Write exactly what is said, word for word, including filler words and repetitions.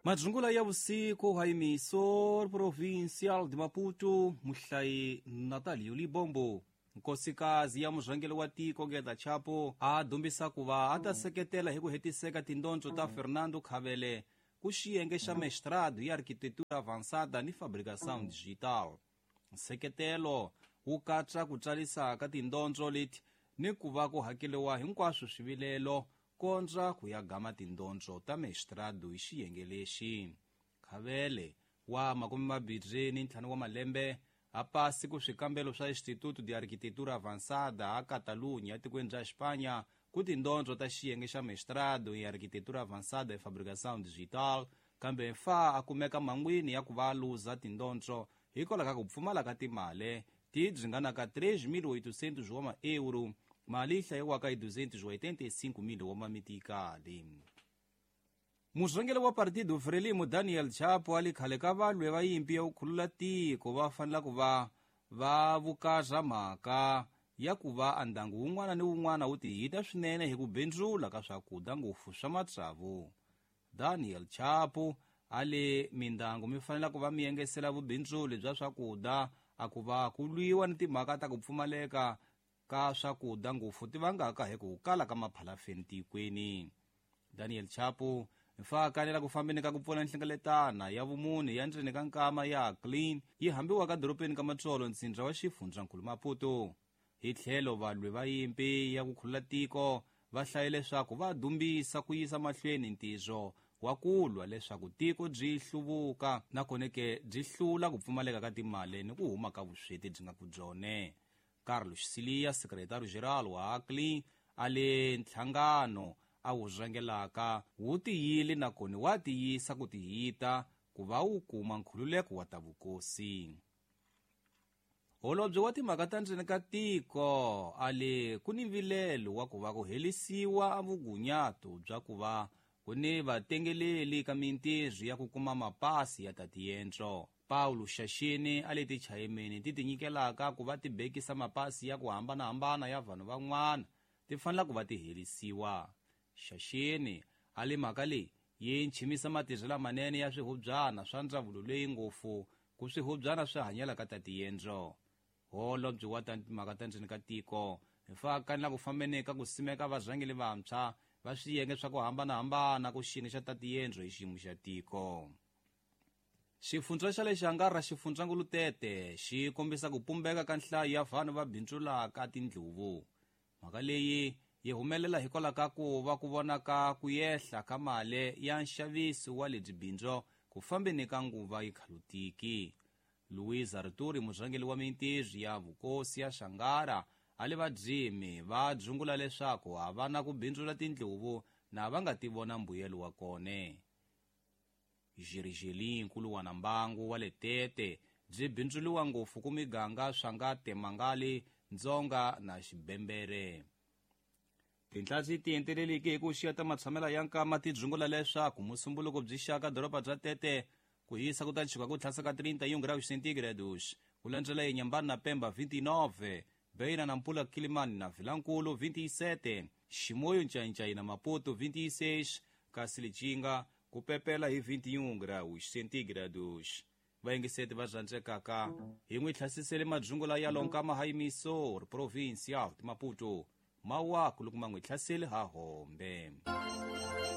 Majungula ya vusiku ha emissor provincial de Maputo, Muhlai Natalio Libombo. Nkosikazi ya murhangeli wa tiko Ngeda Chapo a dumbisa kuva a ta seketela hi ku hetiseka tindondzo ta Fernando Khavele ku xiyenge xa mestrado ya arquitetura avançada ni fabricação digital. Nseketelo wu katsa ku tsarisa ka tindondzo leti ni ku va ku hakeliwa hinkwaswo swivilelo kontra ku ya gama tindondzo ta mestrado hi xiyenge lexi. Khavele wa makume mabirhi ni ntlhanu wa malembe a pasi ku swikambelo swa Instituto de Arquitetura Avançada a Catalunha tikweni ra Espanha ku tindondzo ta xiyenge xa mestrado hi arquitetura avançada e fabricação digital, kambe mfa a kumeka mangwini ya ku va a luza tindondzo hikwalaho ka ku pfumala ka timali ti dzinganaka três mil e oitocentos wa ma-euro, mali hlayiwaka hi duzentos e oitenta e cinco mil wa mamitikali. Murhangeli wa partido Frelimo Daniel Chapo ali khale ka valwe va yimpi ya ku khulula tiko va fanela ku va va vukazha mhaka ya ku va andyangu wun'wana ni wun'wana wu tihita swinene hi ku bindzula ka swakudya ngopfu swa matsavu. Daniel Chapo ale mindyangu mi fanela ku va mi yengesela vubindzuli bya swakudya a ku va ku lwiwa ni timhaka ta ku pfumaleka ka swakudya ngopfu ti vangaka hi ku kala ka maphalafeni tikweni. Daniel Chapo mfa kanela ku fambeni ka ku pfuna nhlengeletana ya vumune ya ndzeni ka nkama ya clean yi hambiwa ka doropeni ka Matsolo ntsindza wa xifundzankulu Maputo. Hi tlhelo valwe va yimpi ya ku khulula tiko va hlaye leswaku va dumbisa ku yisa mahlweni ntizo wa kulwa leswaku tiko byi hluvuka na koneke byi hlula ku pfumaleka ka timali ni ku huma ka vusweti byi nga ku byone. Carlos Silia, sekretari geral wa clean ale ntlhangano a wu rhangelaka wu tiyile na kona wa tiyisa ku tihita ku va wu kuma nkhululeko wa ta vukosi. Holobye wa timhaka ta ndzeni ka tiko ale ku ni vilelo wa ku va ku helisiwa a vugunyato bya ku va ku ni vatengeleli ka mintirho ya ku kuma mapasi ya tatiyendzo. Paulo Xaxini ale tichayimeni ti tinyikelaka ku va ti bekisa mapasi ya ku hambanahambana ya vanhu van'wana ti fanela ku va ti helisiwa. Xaxini ale mhaka leyi yi nchimisa matirhelo lamanene ya swihubyana swa ndzawulo leyi ngopfu ku swihubyana swi hanyela ka tatiyendzo. Holobye wa timhaka ta ndzeni ka tiko mfa kanela ku fambeni ka ku simeka varhangeli vantshwa va swiyenge swa ku hambanahambana ku xiyenge xa tatiyendzo hi xiyimo xa tiko. Xifundza xa le Xangara xifundzankulu Tete xi kombisa ku pumbeka ka nhlayo ya vanhu va bindzulaka tindluvu. Mhaka leyi yi humelela hikwalaho ka ku va ku vonaka ku yehla ka mali ya nxaviso wa lebyi bindzu ku fambeni ka nguva yi khalutiki. Luiz Arturi, murhangeli wa mintirho ya vukosi ya Xangara, ale vadyimi va dzungula leswaku a va na ku bindzula tindluvu na va nga ti vona mbuyelo wa kone. Jirijeli nkulu wa nambangu wa le Tete byi bindzuliwa ngopfu ku miganga Swangate, Mangali, Ndzonga na Xibembere. Tinhlatsi ti enteleleke hi ku xiyeta matshamela ya nkama ti dzungula leswaku musumbuluko byi xaka doroba bya Tete ku hisa ku ta chika ku tlhasa ka thirty graus centígrados, ku landzela hi Nyambani na Pemba vinte e nove, Beira na Mpula Kilimani na Vilankulu vinte e sete, Ximoyo Ncaincaí na Maputo vinte e seis, kasi Lichinga ku pepela hi vinte e um graus centígrados. Vaingiseti va rhandzekaka hi n'wi tlhasisele madzungula ya lonkama ha emissor provincial de Maputo, mawaku loko ma n'wi tlhasele ha hombe.